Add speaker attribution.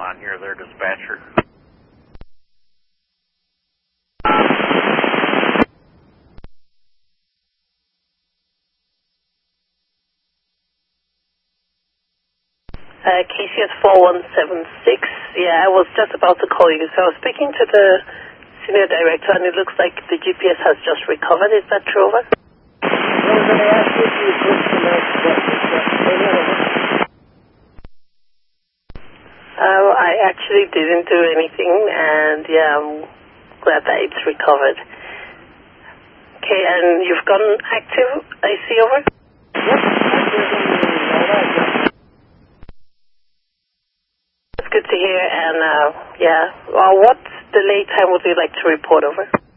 Speaker 1: on here there, dispatcher.
Speaker 2: KCS 4176. Yeah, I was just about to call you. So I was speaking to the senior director, and it looks like the GPS has just recovered. Is that true, over? I actually didn't do anything, and yeah, I'm glad that it's recovered. Okay, and you've gone active, I see, over? That's good to hear, and yeah, well, what delay time would you like to report, over?